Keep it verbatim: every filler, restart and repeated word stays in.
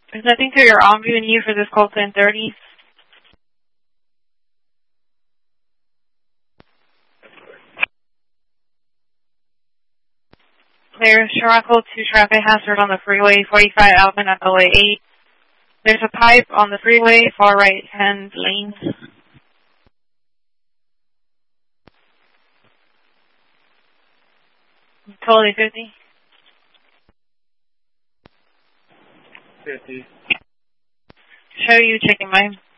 There's nothing to your on viewing you for this call ten thirty. There's Toronto two traffic hazard on the freeway, forty-five Alvin at L A eight. There's a pipe on the freeway, far right hand lane. Totally fifty. fifty. Show you checking mine.